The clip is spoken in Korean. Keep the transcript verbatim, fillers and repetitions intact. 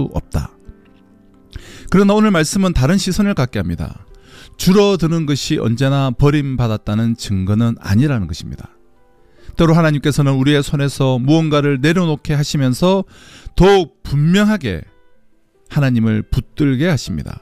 없다. 그러나 오늘 말씀은 다른 시선을 갖게 합니다. 줄어드는 것이 언제나 버림받았다는 증거는 아니라는 것입니다. 때로 하나님께서는 우리의 손에서 무언가를 내려놓게 하시면서 더욱 분명하게 하나님을 붙들게 하십니다.